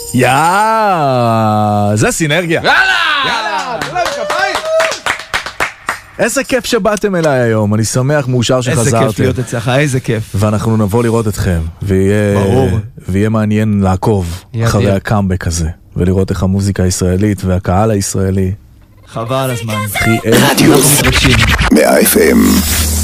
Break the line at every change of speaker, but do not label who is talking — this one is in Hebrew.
זה סינרגיה.
יאללה!
איזה כיף שבאתם אליי היום, אני שמח, מאושר שחזרתם.
איזה כיף להיות אצלך, איזה כיף.
ואנחנו נבוא לראות אתכם, ויהיה מעניין לעקוב אחרי הקאמבק הזה, ולראות איך המוזיקה הישראלית והקהל הישראלי.
חבל הזמן.
רדיו
100 FM